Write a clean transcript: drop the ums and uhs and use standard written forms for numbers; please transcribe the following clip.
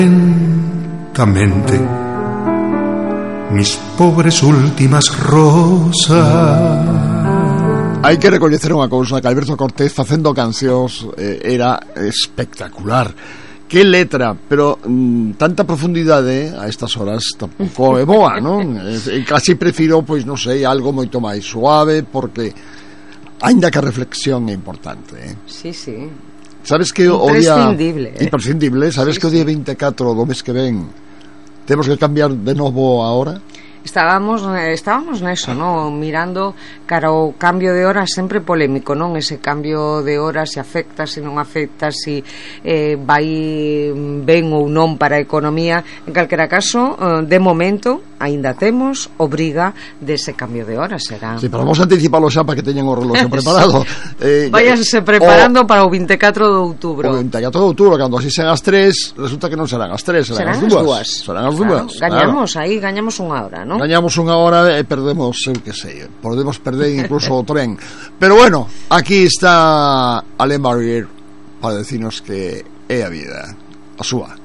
Lentamente, mis pobres últimas rosas. Hai que recoñecer unha cousa, que Alberto Cortés facendo cancións era espectacular. Que letra, pero tanta profundidade a estas horas tampouco é boa, non? Casi prefiro, pois non sei, algo moito máis suave, porque aínda que a reflexión é importante, Sí, sí. Sabes que o día imprescindible, sabes que o día 24 do mes que ven temos que cambiar de novo a hora? Estábamos neso, ¿no? Mirando cara ao cambio de horas, sempre polémico, non? Ese cambio de horas, se afecta, se non afecta, se vai ben ou non para a economía. En calquera caso, de momento aínda temos obriga dese cambio de horas, será. Sí, pero vamos a anticipalo xa para que teñan o reloxo preparado. Váyanse preparando para o 24 de outubro. O 24 de outubro, cando así sean as 3, resulta que non serán as 3, serán as 2. Serán as 2. Gañamos, aí gañamos unha hora, non? Gañamos unha hora e perdemos, eu que sei, podemos perder incluso o tren. Pero bueno, aquí está Alain Barrière para decirnos que é a vida, a súa.